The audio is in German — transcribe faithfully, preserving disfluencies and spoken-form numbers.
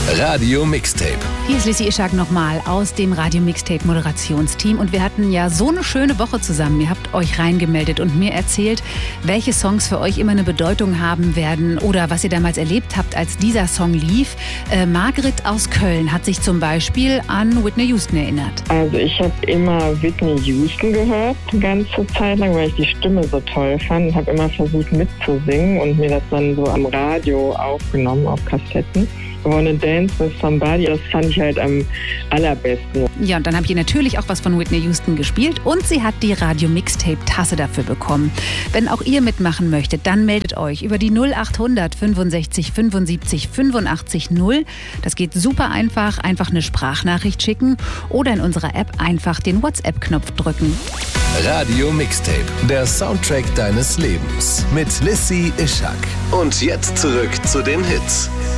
Radio Mixtape. Hier ist Lissy Ishak nochmal aus dem Radio Mixtape Moderationsteam und wir hatten ja so eine schöne Woche zusammen. Ihr habt euch reingemeldet und mir erzählt, welche Songs für euch immer eine Bedeutung haben werden oder was ihr damals erlebt habt, als dieser Song lief. Äh, Margret aus Köln hat sich zum Beispiel an Whitney Houston erinnert. Also ich habe immer Whitney Houston gehört, eine ganze Zeit lang, weil ich die Stimme so toll fand und habe immer versucht mitzusingen und mir das dann so am Radio aufgenommen auf Kassetten. Wanna Dance with Somebody, das fand ich halt am allerbesten. Ja, und dann habe ich ihr natürlich auch was von Whitney Houston gespielt und sie hat die Radio Mixtape Tasse dafür bekommen. Wenn auch ihr mitmachen möchtet, dann meldet euch über die null achthundert fünfundsechzig fünfundsiebzig fünfundachtzig null. Das geht super einfach, einfach eine Sprachnachricht schicken oder in unserer App einfach den WhatsApp-Knopf drücken. Radio Mixtape, der Soundtrack deines Lebens mit Lissy Ishak. Und jetzt zurück zu den Hits.